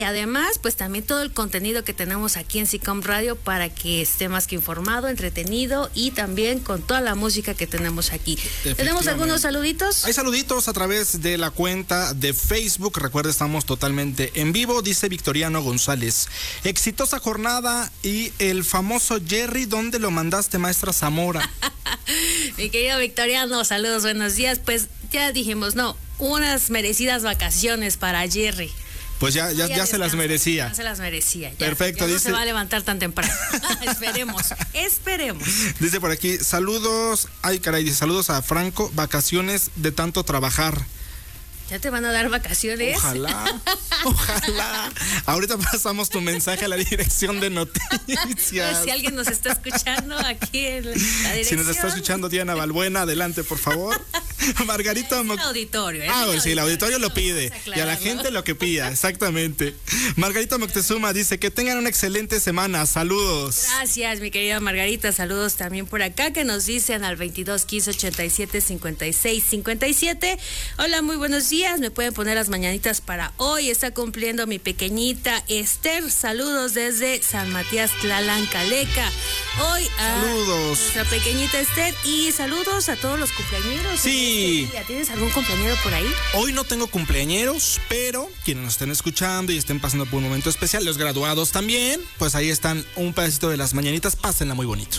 Y además, pues también todo el contenido que tenemos aquí en SICOM Radio para que esté más que informado, entretenido y también con toda la música que tenemos aquí. ¿Tenemos algunos saluditos? Hay saluditos a través de la cuenta de Facebook. Recuerda, estamos totalmente en vivo. Dice Victoriano González: exitosa jornada y el famoso Jerry, ¿dónde lo mandaste, maestra Zamora? Mi querido Victoriano, saludos, buenos días. Pues ya dijimos, no, unas merecidas vacaciones para Jerry. Pues ya se las merecía. Ya se las merecía. Perfecto. Ya no se va a levantar tan temprano. Esperemos. Dice por aquí, saludos. Ay, caray, dice, saludos a Franco, vacaciones de tanto trabajar. ¿Ya te van a dar vacaciones? Ojalá. Ahorita pasamos tu mensaje a la dirección de noticias. Si alguien nos está escuchando aquí en la dirección. Si nos está escuchando Diana Balbuena, adelante, por favor. Margarita... Es el auditorio. Sí, el auditorio lo pide. Y a la gente lo que pida, exactamente. Margarita Moctezuma dice que tengan una excelente semana. Saludos. Gracias, mi querida Margarita. Saludos también por acá que nos dicen al 22 15 87 56 57. Hola, muy buenos días. Me pueden poner las mañanitas para hoy. Está cumpliendo mi pequeñita Esther. Saludos desde San Matías Tlalan-Caleca. Hoy a nuestra pequeñita Esther y saludos a todos los cumpleañeros. Sí. ¿Tienes algún cumpleañero por ahí? Hoy no tengo cumpleañeros, pero quienes nos estén escuchando y estén pasando por un momento especial, los graduados también, pues ahí están un pedacito de las mañanitas. Pásenla muy bonito.